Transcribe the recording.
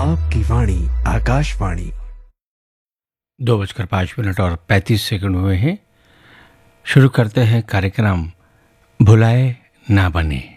आपकी वाणी आकाशवाणी। 2:05 और 35 हुए हैं। शुरू करते हैं कार्यक्रम भुलाए ना बने।